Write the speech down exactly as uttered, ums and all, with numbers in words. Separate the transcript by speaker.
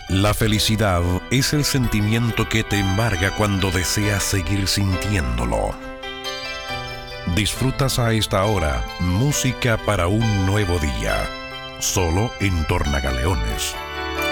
Speaker 1: La felicidad es el sentimiento que te embarga cuando deseas seguir sintiéndolo. Disfrutas a esta hora música para un nuevo día, solo en Tornagaleones.